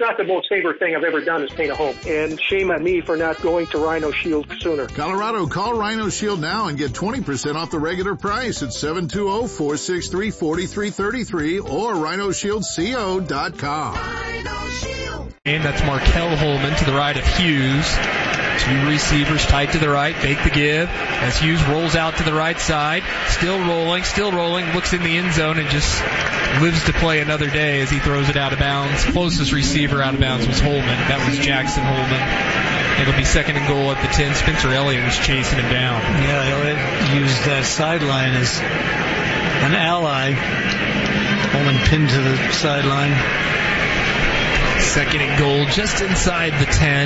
not the most favorite thing I've ever done is paint a home. And shame on me for not going to Rhino Shield sooner. Colorado, call Rhino Shield now and get 20% off the regular price at 720-463-4333 or rhinoshieldco.com. Rhino Shield. And that's Markel Holman to the right of Hughes. Two receivers tight to the right, fake the give as Hughes rolls out to the right side. Still rolling, looks in the end zone and just lives to play another day as he throws it out of bounds. Closest receiver out of bounds was Holman. That was Jackson Holman. It'll be second and goal at the 10. Spencer Elliott was chasing him down. Yeah, Elliott used that sideline as an ally. Holman pinned to the sideline. Second and goal just inside the 10.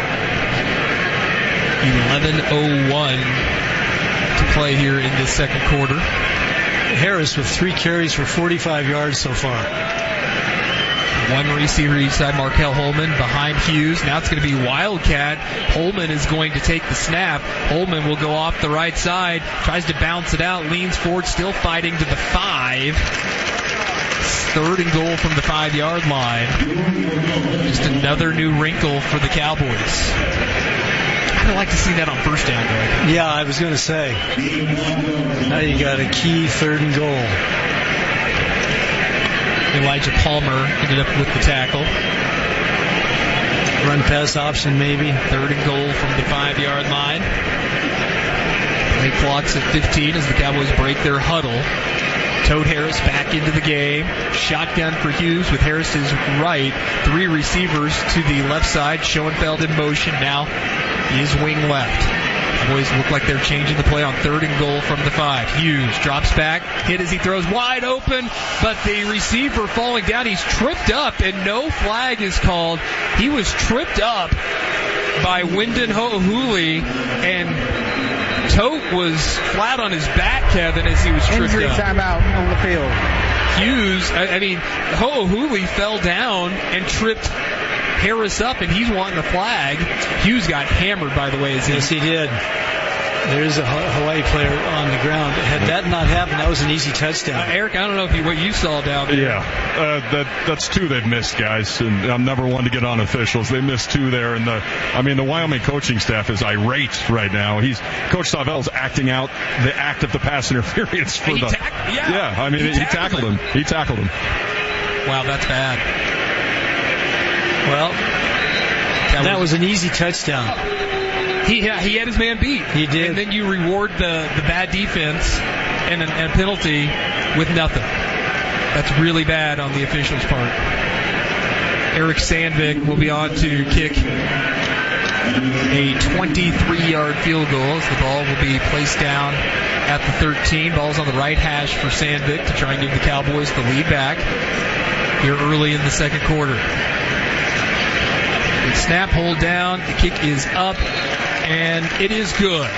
11:01 to play here in this second quarter. Harris with 3 carries for 45 yards so far. One receiver each side, Markel Holman behind Hughes. Now it's going to be Wildcat. Holman is going to take the snap. Holman will go off the right side, tries to bounce it out, leans forward, still fighting to the 5. Third and goal from the 5-yard line. Just another new wrinkle for the Cowboys. I'd like to see that on first down, Greg. Yeah, I was going to say. Now you got a key third and goal. Elijah Palmer ended up with the tackle. Run pass option maybe. Third and goal from the 5-yard line. Play clock's at 15 as the Cowboys break their huddle. Toad Harris back into the game. Shotgun for Hughes with Harris's right. 3 receivers to the left side. Schoenfeld in motion now. He is wing left. Cowboys look like they're changing the play on third and goal from the 5. Hughes drops back, hit as he throws wide open, but the receiver falling down, he's tripped up, and no flag is called. He was tripped up by Wyndon Ho'ohuli, and Tote was flat on his back, Kevin, as he was tripped Injury up. timeout on the field. Hughes, Ho'ohuli fell down and tripped Harris up, and he's wanting a flag. Hughes got hammered, by the way. Yes, he did. There's a Hawaii player on the ground. Had that not happened, that was an easy touchdown. Eric, I don't know what you saw down there. Yeah, that's 2 they've missed, guys. And I'm never one to get on officials. They missed 2 there. And the Wyoming coaching staff is irate right now. Coach Savel's acting out the act of the pass interference for he tackled him. He tackled him. Wow, that's bad. Well, that was an easy touchdown. He had his man beat. He did. And then you reward the bad defense and a penalty with nothing. That's really bad on the officials' part. Eric Sandvik will be on to kick a 23-yard field goal as the ball will be placed down at the 13. Ball's on the right hash for Sandvik to try and give the Cowboys the lead back here early in the second quarter. Snap, hold down, the kick is up, and it is good.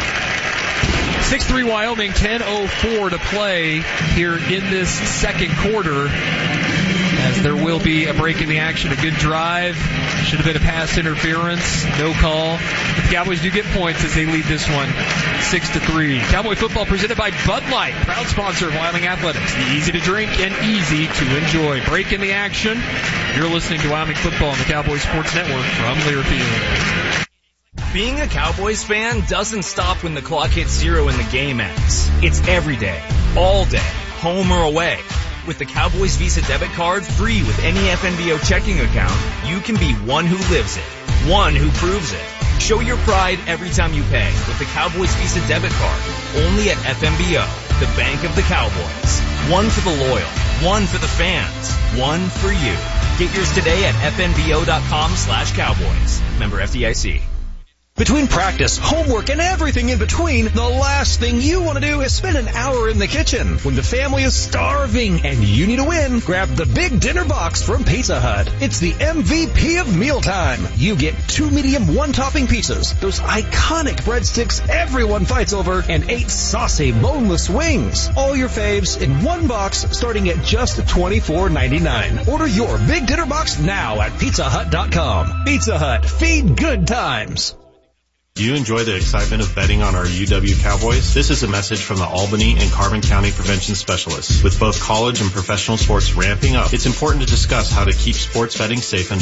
6-3 Wyoming, 10:04 to play here in this second quarter. As there will be a break in the action, a good drive. Should have been a pass interference, no call. But the Cowboys do get points as they lead this one 6-3. Cowboy football presented by Bud Light, proud sponsor of Wyoming Athletics. The easy to drink and easy to enjoy. Break in the action. You're listening to Wyoming football on the Cowboys Sports Network from Learfield. Being a Cowboys fan doesn't stop when the clock hits 0 and the game ends. It's every day, all day, home or away. With the Cowboys Visa debit card, free with any FNBO checking account, you can be one who lives it, one who proves it. Show your pride every time you pay with the Cowboys Visa debit card, only at FNBO, the bank of the Cowboys. One for the loyal, one for the fans, one for you. Get yours today at fnbo.com/Cowboys. Member FDIC. Between practice, homework, and everything in between, the last thing you want to do is spend an hour in the kitchen. When the family is starving and you need a win, grab the Big Dinner Box from Pizza Hut. It's the MVP of mealtime. You get 2 medium one-topping pizzas, those iconic breadsticks everyone fights over, and 8 saucy boneless wings. All your faves in one box starting at just $24.99. Order your Big Dinner Box now at PizzaHut.com. Pizza Hut. Feed good times. Do you enjoy the excitement of betting on our UW Cowboys? This is a message from the Albany and Carbon County Prevention Specialists. With both college and professional sports ramping up, it's important to discuss how to keep sports betting safe and